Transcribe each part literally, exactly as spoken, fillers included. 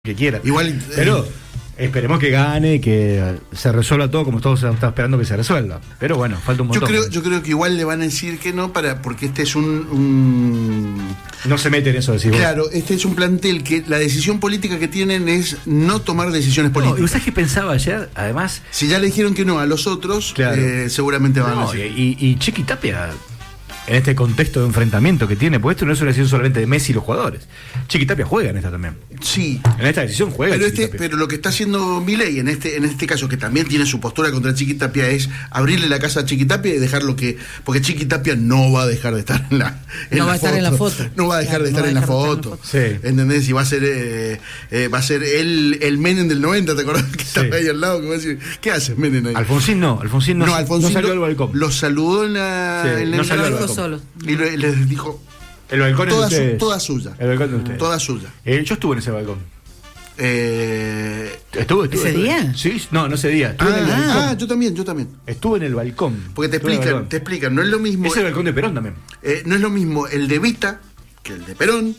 que quiera. Igual, pero eh, esperemos que gane, que se resuelva todo como todos estamos esperando que se resuelva. Pero bueno, falta un montón. Yo creo, yo creo que igual le van a decir que no, para porque este es un, un... no se mete en eso, decís vos. Claro, este es un plantel que la decisión política que tienen es no tomar decisiones políticas. No, ¿y sabes qué pensaba ayer? Además, si ya le dijeron que no a los otros, claro, eh, seguramente van no, a decir. y, y Chiqui Tapia, en este contexto de enfrentamiento que tiene, porque esto no es una decisión solamente de Messi y los jugadores. Chiqui Tapia juega en esta también. Sí. En esta decisión juega. Pero, Chiqui este, Tapia. pero lo que está haciendo Milei en este, en este caso, que también tiene su postura contra Chiqui Tapia, es abrirle la casa a Chiqui Tapia y dejarlo que. Porque Chiqui Tapia no va a dejar de estar en la, en no la va a estar foto. en la foto. No va a dejar Claro, de estar no en la va a foto. dejar de estar en la foto. Sí. ¿Entendés? Y va a ser eh, eh, va a ser el, el Menem del noventa, ¿te acordás? Que estaba Sí. ahí al lado, que va a decir, ¿qué haces, Menem ahí? Alfonsín no, Alfonsín no, no, Alfonsín no salió lo, al balcón. Lo saludó en la. Sí, en no el salió al balcón. solo. Y le- les dijo. El balcón Toda, es de su, ustedes. toda suya. El balcón de ustedes. Toda suya. Eh, yo estuve en ese balcón. Eh, ¿Estuve, estuve, ¿Ese estuve. día? Sí, no, no ese día. Estuve en el ah, balcón. ah, yo también, yo también. Estuve en el balcón. Porque te Estuve en el explican, balcón. te explican, no es lo mismo. Es el balcón de Perón también. Eh, no es lo mismo el de Vita que el de Perón,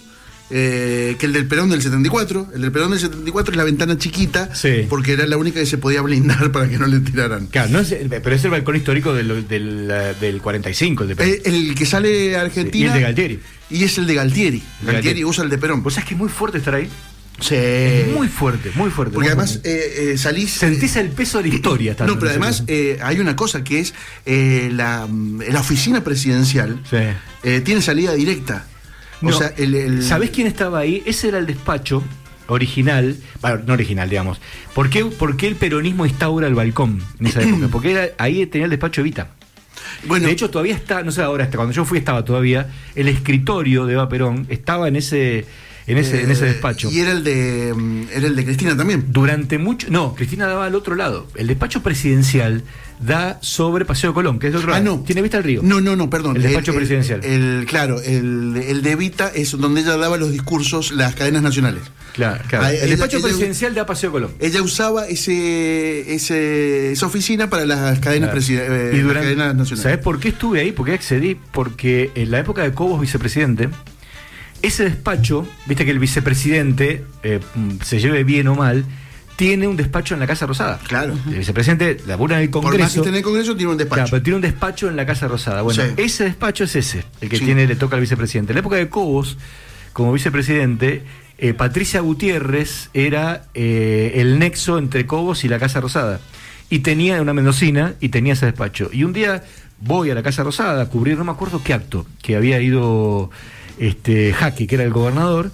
eh, que el del Perón del setenta y cuatro. El del Perón del setenta y cuatro es la ventana chiquita, Sí. porque era la única que se podía blindar para que no le tiraran. Claro, no es, pero es el balcón histórico del, del, del cuarenta y cinco, el de Perón. Eh, el que sale a Argentina. Y el de Galtieri. Y es el de Galtieri. de Galtieri, Galtieri. usa el de Perón. ¿Vos sabés que es muy fuerte estar ahí? Sí. Es muy fuerte, muy fuerte. Porque muy además fuerte. eh, eh, salís. Sentís el peso de la historia. estando No, pero en ese además lugar. eh, hay una cosa que es eh, la, la oficina presidencial Sí. eh, tiene salida directa. O No, sea, el, el- ¿sabés quién estaba ahí? Ese era el despacho original, bueno, no original, digamos. ¿Por qué, por qué el peronismo instaura el balcón en esa época? Porque era, ahí tenía el despacho Evita. Bueno, De hecho, todavía está, no sé ahora, hasta cuando yo fui estaba todavía, el escritorio de Eva Perón estaba en ese, en ese, eh, en ese despacho. Y era el de mm, era el de Cristina también. Durante mucho, no, Cristina daba al otro lado. El despacho presidencial da sobre Paseo Colón, que es de otro Ah, lado. no. Tiene vista al río. No, no, no, perdón. El despacho presidencial. El, claro, el, el de Evita es donde ella daba los discursos, las cadenas nacionales. Claro, claro. Ah, El ella- despacho ella- presidencial da Paseo Colón. Ella usaba ese, ese esa oficina para las cadenas, Claro. preside- eh, Y las durante- cadenas nacionales. ¿Sabés por qué estuve ahí? Porque accedí. Porque en la época de Cobos vicepresidente, ese despacho, viste que el vicepresidente, eh, se lleve bien o mal, tiene un despacho en la Casa Rosada. Claro. El vicepresidente labura en el Por más que Congreso. esté en el Congreso, tiene un despacho. Claro, pero tiene un despacho en la Casa Rosada. Bueno, Sí. ese despacho es ese, el que Sí. tiene, le toca al vicepresidente. En la época de Cobos, como vicepresidente, eh, Patricia Gutiérrez era eh, el nexo entre Cobos y la Casa Rosada. Y tenía una mendocina y tenía ese despacho. Y un día voy a la Casa Rosada a cubrir, no me acuerdo qué acto, que había ido este Jaque, que era el gobernador.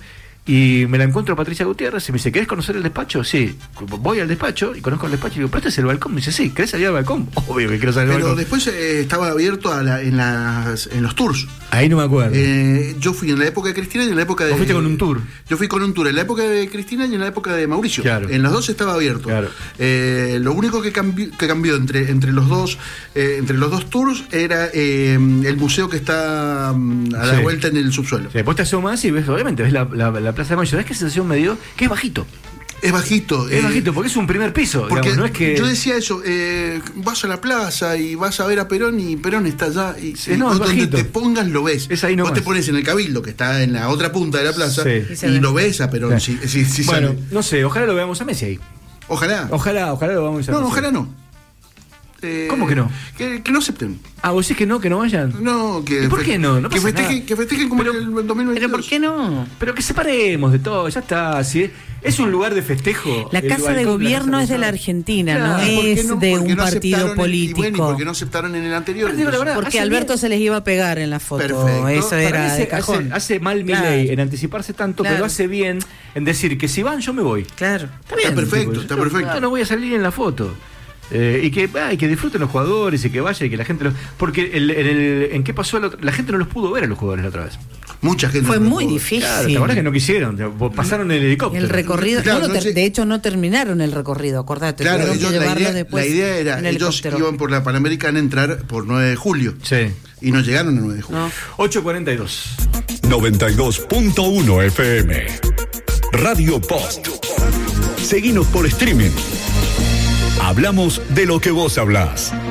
Y me la encuentro a Patricia Gutiérrez y me dice, ¿querés conocer el despacho? Sí, voy al despacho y conozco el despacho y digo, ¿pero este es el balcón? Me dice, sí, ¿querés salir al balcón? Obvio que quiero salir al Pero balcón. después eh, estaba abierto a la- en, las, en los tours. Ahí no me acuerdo. Eh, yo fui en la época de Cristina y en la época de. Vos fuiste con un tour. Yo fui con un tour en la época de Cristina y en la época de Mauricio. Claro. En las dos estaba abierto. Claro. Eh, lo único que cambió, que cambió entre, entre los dos eh, entre los dos tours era eh, el museo que está mm, a la Sí. vuelta en el subsuelo. O sea, después te asomas y ves, obviamente, ves la, la, la Plaza de Mayo. ¿Sabés qué sensación me dio? Que es bajito. Es bajito. Es eh, bajito, porque es un primer piso. Porque Digamos, no es que... yo decía eso, eh, vas a la plaza y vas a ver a Perón y Perón está allá y, Sí, y no, vos es donde bajito. te pongas lo ves. Es ahí vos nomás. te pones en el Cabildo, que está en la otra punta de la plaza, Sí. Y se y ve. lo ves a Perón. Claro. Si, si- si Bueno, sale. no sé, ojalá lo veamos a Messi ahí. Ojalá. Ojalá, ojalá lo veamos a No, Messi. ojalá no. Eh, ¿Cómo que no? Que, que no acepten. Ah, ¿vos decís que no, que no vayan? No, que ¿Y por fe- qué no? No que, pasa festejen, nada. que festejen como Pero- en el dos mil veintidós. Pero ¿por qué no? Pero que separemos de todo, ya está. Si es, es un lugar de festejo. La el casa de balcón la gobierno Casa es de la Rosada. Argentina, Claro, no ¿por ¿Por qué es no? de Porque un no partido aceptaron en- político. Y bueno, ¿y por qué no aceptaron en el anterior? Pero digo la Entonces, verdad, Porque hace Alberto bien. se les iba a pegar en la foto. Perfecto. Eso Para era mí hace, de cajón. hace, hace mal Claro. Milei en anticiparse tanto, Claro. pero hace bien en decir que si van, yo me voy. Claro. Está bien. perfecto, tipo, está yo perfecto. No, no voy a salir en la foto. Eh, y que ah, y que disfruten los jugadores y que vaya y que la gente los, porque el, el- el- en qué pasó la, otra- la gente no los pudo ver a los jugadores la otra vez. Mucha gente. Fue no lo muy pudo. difícil. Claro, ¿te acordás que no quisieron? Pasaron el helicóptero. El recorrido, Claro, no lo no ter- sé. de hecho no terminaron el recorrido, acordate. Claro, tuvieron ellos, que la, llevarlo idea, después la idea era, en ellos helicóptero. iban por la Panamericana a entrar por nueve de julio. Sí. Y no llegaron el nueve de julio. No. ocho cuarenta y dos. noventa y dos punto uno F M. Radio Post. Seguinos por streaming. Hablamos de lo que vos hablás.